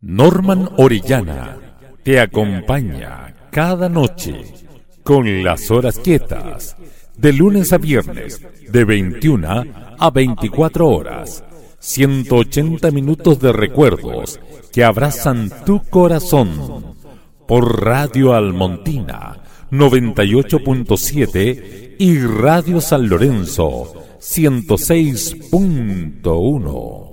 Norman Orellana te acompaña cada noche con las horas quietas, de lunes a viernes, de 21 a 24 horas. 180 minutos de recuerdos que abrazan tu corazón. Por Radio Almontina 98.7 y Radio San Lorenzo 106.1.